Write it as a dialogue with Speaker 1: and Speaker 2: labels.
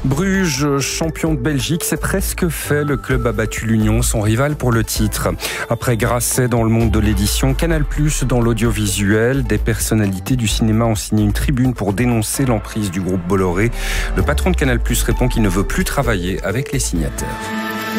Speaker 1: Bruges, champion de Belgique, c'est presque fait. Le club a battu l'Union, son rival pour le titre. Après Grasset dans le monde de l'édition, Canal+ dans l'audiovisuel, des personnalités du cinéma ont signé une tribune pour dénoncer l'emprise du groupe Bolloré. Le patron de Canal+ répond qu'il ne veut plus travailler avec les signataires.